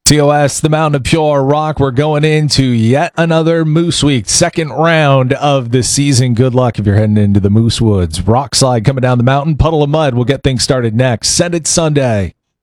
TOS, the Mountain of Pure Rock. We're going into yet another Moose Week, second round of the season. Good luck if you're heading into the Moose Woods. Rock slide coming down the mountain, puddle of mud. We'll get things started next. Send it Sunday.